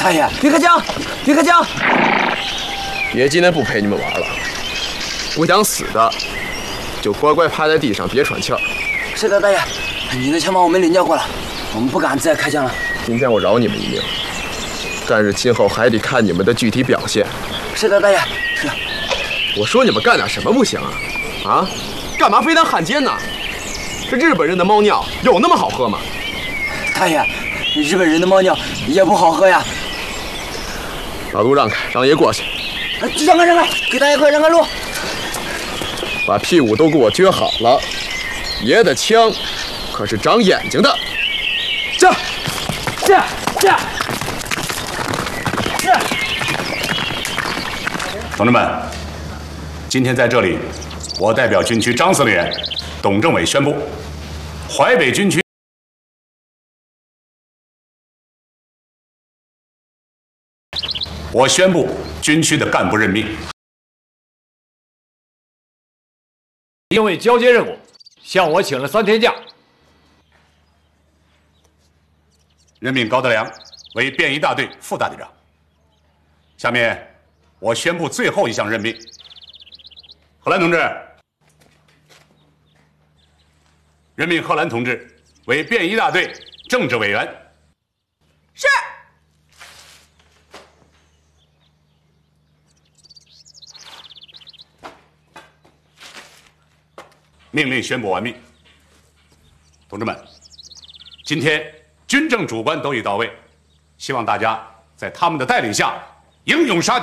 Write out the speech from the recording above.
大爷，别开枪！别开枪！ 爷今天不陪你们玩了，不想死的就乖乖趴在地上，别喘气儿。 是的，大爷，你的枪把我们领教过了，我们不敢再开枪了。 今天我饶你们一命，但是今后还得看你们的具体表现。 是的，大爷。是。 我说你们干点什么不行啊？啊？干嘛非当汉奸呢？这日本人的猫尿有那么好喝吗？ 大爷，日本人的猫尿也不好喝呀。 把路让开，让爷过去。 让开，给大爷快让开路！ 把屁股都给我撅好了，爷的枪可是长眼睛的。这。 同志们，今天在这里，我代表军区张司令员、董政委宣布，淮北军区我宣布军区的干部任命。 因为交接任务，向我请了3天假。 任命高德良为便衣大队副大队长。下面，我宣布最后一项任命。贺兰同志，任命贺兰同志为便衣大队政治委员。 是。 命令宣布完毕。同志们，今天军政主官都已到位，希望大家在他们的带领下英勇杀敌。